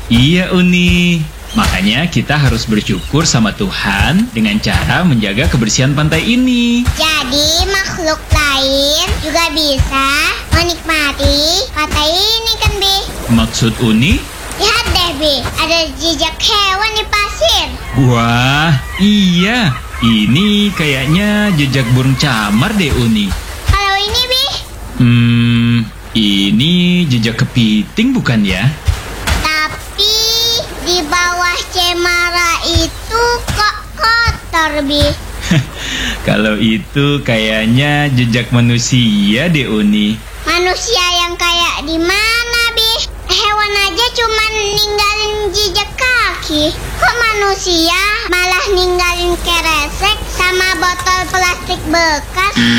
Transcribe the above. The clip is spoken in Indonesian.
Iya, Uni. Makanya kita harus bersyukur sama Tuhan dengan cara menjaga kebersihan pantai ini. Jadi makhluk lain juga bisa menikmati pantai ini kan, Bi? Maksud Uni? Lihat deh, Bi, ada jejak hewan di pasir. Wah, iya. Ini kayaknya jejak burung camar deh, Uni. Kalau ini, Bi? Ini jejak kepiting bukan ya? Tapi di bawah cemara itu kok kotor, Bi? Kalau itu kayaknya jejak manusia deh, Uni. Manusia yang kayak di mana, Bi? Hewan aja cuman ninggalin jejak kaki. Kok manusia malah ninggalin keresek sama botol plastik bekas?